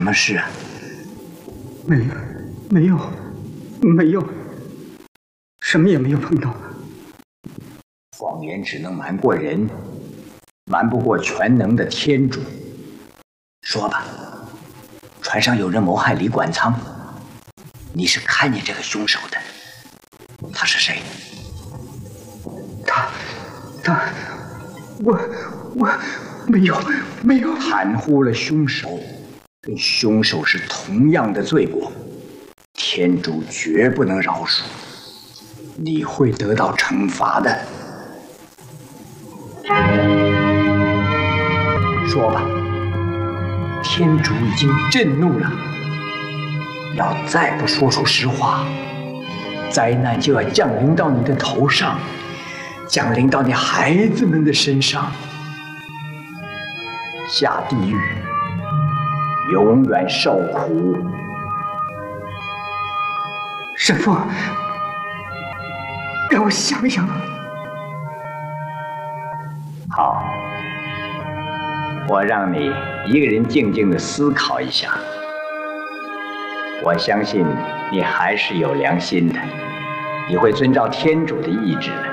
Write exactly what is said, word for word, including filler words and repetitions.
什么事啊？ 没有，没有，没有，什么也没有碰到。 谎言只能瞒过人，瞒不过全能的天主。说吧，船上有人谋害李管仓，你是看见这个凶手的？他是谁？ 他，他，我，我没有，没有。 袒护了凶手，跟凶手是同样的罪过，天主绝不能饶恕，你会得到惩罚的。说吧，天主已经震怒了，要再不说出实话，灾难就要降临到你的头上，降临到你孩子们的身上，下地狱，永远受苦。 神父，让我想想。 好，我让你一个人静静地思考一下。我相信你还是有良心的，你会遵照天主的意志的。